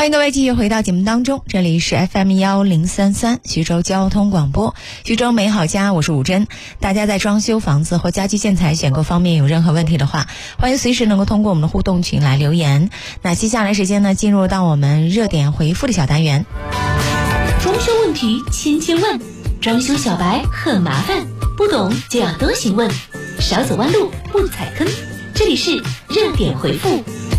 欢迎各位继续回到节目当中，这里是 FM1033 徐州交通广播，徐州美好家，我是武珍。大家在装修房子或家居建材选购方面有任何问题的话，欢迎随时能够通过我们的互动群来留言。那接下来时间呢，进入到我们热点回复的小单元。 装修问题千千万，装修小白很麻烦，不懂就要多询问，少走弯路不踩坑。这里是热点回复。